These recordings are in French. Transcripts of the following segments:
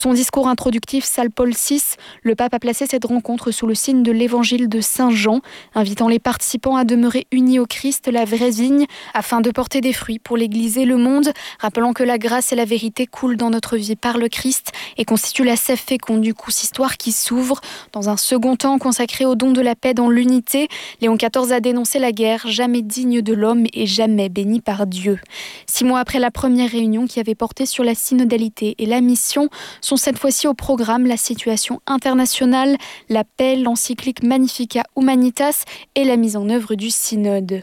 Son discours introductif, Saint Paul VI, le pape a placé cette rencontre sous le signe de l'évangile de Saint Jean, invitant les participants à demeurer unis au Christ, la vraie vigne, afin de porter des fruits pour l'Église et le monde, rappelant que la grâce et la vérité coulent dans notre vie par le Christ et constituent la sève féconde du consistoire qui s'ouvre. Dans un second temps consacré au don de la paix dans l'unité, Léon XIV a dénoncé la guerre, jamais digne de l'homme et jamais bénie par Dieu. 6 mois après la première réunion qui avait porté sur la synodalité et la mission, sont cette fois-ci au programme la situation internationale, la paix, l'encyclique Magnificat Humanitas et la mise en œuvre du synode.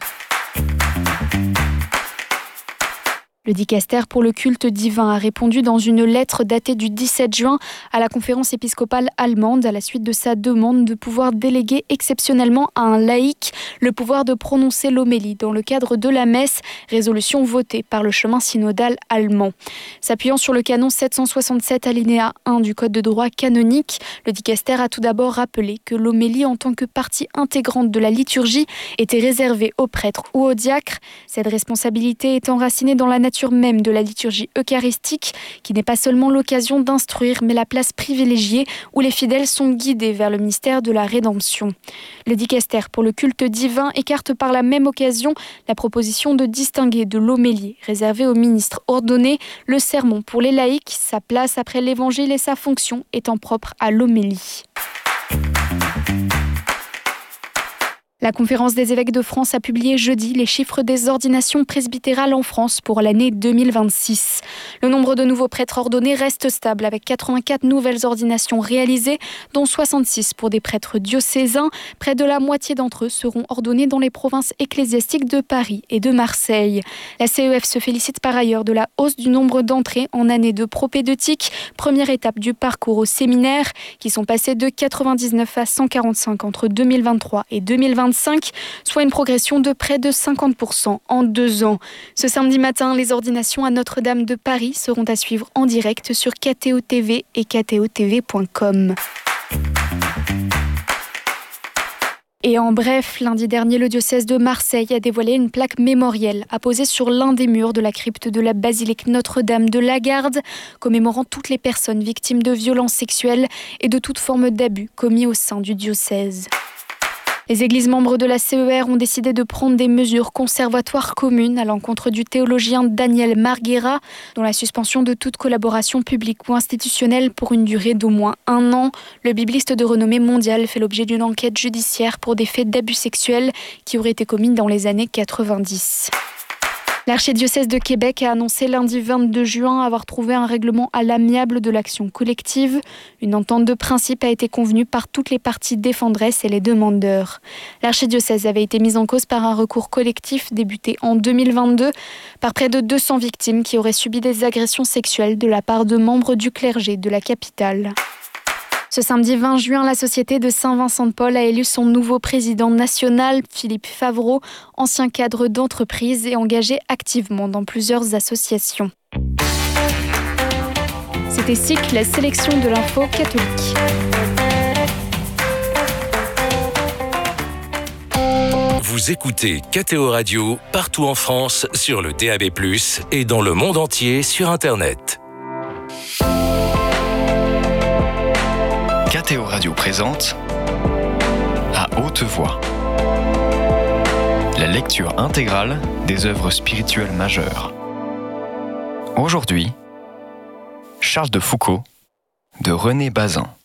Le dicaster pour le culte divin a répondu dans une lettre datée du 17 juin à la conférence épiscopale allemande à la suite de sa demande de pouvoir déléguer exceptionnellement à un laïc le pouvoir de prononcer l'homélie dans le cadre de la messe, résolution votée par le chemin synodal allemand. S'appuyant sur le canon 767 alinéa 1 du Code de droit canonique, le dicaster a tout d'abord rappelé que l'homélie en tant que partie intégrante de la liturgie était réservée aux prêtres ou aux diacres, cette responsabilité est enracinée dans la nature même de la liturgie eucharistique, qui n'est pas seulement l'occasion d'instruire, mais la place privilégiée où les fidèles sont guidés vers le mystère de la rédemption. Le dicaster pour le culte divin écarte par la même occasion la proposition de distinguer de l'homélie réservée aux ministres ordonnés le sermon pour les laïcs, sa place après l'évangile et sa fonction étant propre à l'homélie. La Conférence des évêques de France a publié jeudi les chiffres des ordinations presbytérales en France pour l'année 2026. Le nombre de nouveaux prêtres ordonnés reste stable avec 84 nouvelles ordinations réalisées, dont 66 pour des prêtres diocésains. Près de la moitié d'entre eux seront ordonnés dans les provinces ecclésiastiques de Paris et de Marseille. La CEF se félicite par ailleurs de la hausse du nombre d'entrées en année de propédeutique, première étape du parcours au séminaire, qui sont passés de 99 à 145 entre 2023 et 2025. Soit une progression de près de 50% en 2 ans. Ce samedi matin, les ordinations à Notre-Dame de Paris seront à suivre en direct sur KTO TV et ktotv.com. Et en bref, lundi dernier, le diocèse de Marseille a dévoilé une plaque mémorielle apposée sur l'un des murs de la crypte de la basilique Notre-Dame de la Garde, commémorant toutes les personnes victimes de violences sexuelles et de toute forme d'abus commis au sein du diocèse. Les églises membres de la CER ont décidé de prendre des mesures conservatoires communes à l'encontre du théologien Daniel Marguera, dont la suspension de toute collaboration publique ou institutionnelle pour une durée d'au moins 1 an. Le bibliste de renommée mondiale fait l'objet d'une enquête judiciaire pour des faits d'abus sexuels qui auraient été commis dans les années 90. L'archidiocèse de Québec a annoncé lundi 22 juin avoir trouvé un règlement à l'amiable de l'action collective. Une entente de principe a été convenue par toutes les parties défenderesses et les demandeurs. L'archidiocèse avait été mise en cause par un recours collectif débuté en 2022 par près de 200 victimes qui auraient subi des agressions sexuelles de la part de membres du clergé de la capitale. Ce samedi 20 juin, la Société de Saint-Vincent-de-Paul a élu son nouveau président national, Philippe Favreau, ancien cadre d'entreprise et engagé activement dans plusieurs associations. C'était SIC, la sélection de l'info catholique. Vous écoutez KTO Radio partout en France sur le DAB+, et dans le monde entier sur Internet. KTO Radio présente À haute voix la lecture intégrale des œuvres spirituelles majeures. Aujourd'hui, Charles de Foucauld de René Bazin.